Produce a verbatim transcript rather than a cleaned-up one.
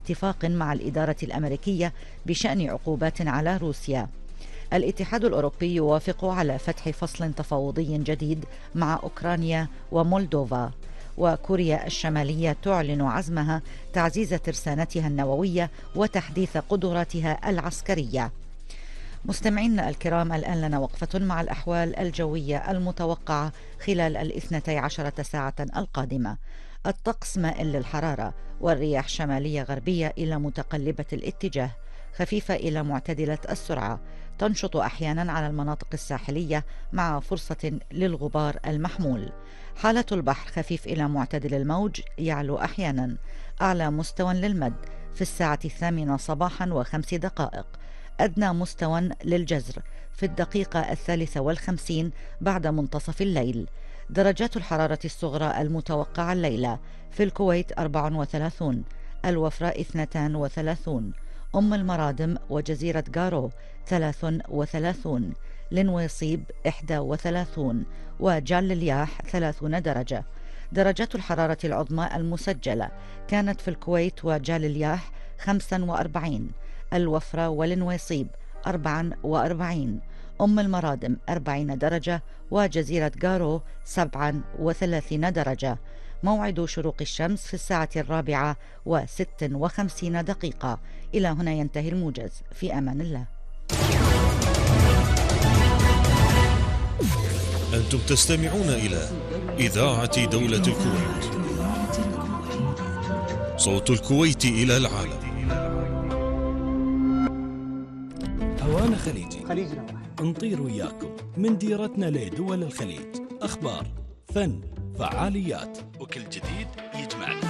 اتفاق مع الإدارة الأمريكية بشأن عقوبات على روسيا. الاتحاد الأوروبي يوافق على فتح فصل تفاوضي جديد مع أوكرانيا ومولدوفا. وكوريا الشمالية تعلن عزمها تعزيز ترسانتها النووية وتحديث قدراتها العسكرية. مستمعينا الكرام، الآن لنا وقفة مع الأحوال الجوية المتوقعة خلال الاثنتي عشرة ساعة القادمة. الطقس مائل للحرارة، والرياح شمالية غربية إلى متقلبة الاتجاه، خفيفة إلى معتدلة السرعة، تنشط أحيانا على المناطق الساحلية مع فرصة للغبار المحمول. حالة البحر خفيف إلى معتدل الموج، يعلو أحيانا. أعلى مستوى للمد في الساعة الثامنة صباحا وخمس دقائق. أدنى مستوى للجزر في الدقيقة الثالثة والخمسين بعد منتصف الليل. درجات الحرارة الصغرى المتوقعة الليلة: في الكويت أربعة وثلاثون، الوفراء اثنتان وثلاثون، أم المرادم وجزيرة غارو ثلاث وثلاثون، لنويصيب إحدى وثلاثون، وجال الياح ثلاثون درجة. درجات الحرارة العظمى المسجلة كانت في الكويت وجال الياح خمسة وأربعين، الوفرة والنويصيب أربعة وأربعين، أم المرادم أربعين درجة، وجزيرة غارو سبعة وثلاثين درجة. موعد شروق الشمس في الساعة الرابعة وست وخمسين دقيقة. إلى هنا ينتهي الموجز. في أمان الله. أنتم تستمعون إلى إذاعة دولة الكويت، صوت الكويت إلى العالم. هوانا خليجي، خليجنا نطير وياكم من ديرتنا لدول الخليج. أخبار، فن، فعاليات، وكل جديد يجمعنا.